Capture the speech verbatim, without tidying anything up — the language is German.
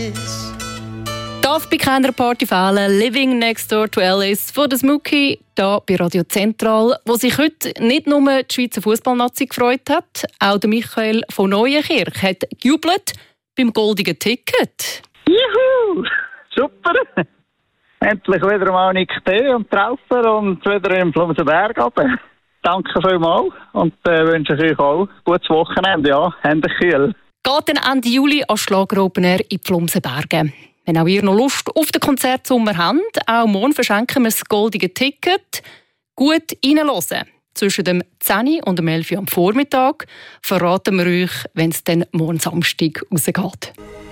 Alice. Darf bei keiner Party fehlen, Living Next Door to Alice von der Smokey, hier bei Radio Zentral, wo sich heute nicht nur die Schweizer Fußballnazi gefreut hat, auch der Michael von Neuenkirch hat gejubelt beim goldigen Ticket. Juhu! Super! Endlich wieder mal Nick T. und Traufer und wieder im Flumsenberg runter. Danke vielmals und äh, wünsche euch auch ein gutes Wochenende. Ja, Hände kühl. Geht dann Ende Juli an Schlager Open Air in die Flumsenberge. Wenn auch ihr noch Lust auf den Konzertsommer habt, auch morgen verschenken wir das goldige Ticket. Gut reinhören. Zwischen dem zehn und dem elf am Vormittag verraten wir euch, wenn es dann morgen Samstag rausgeht.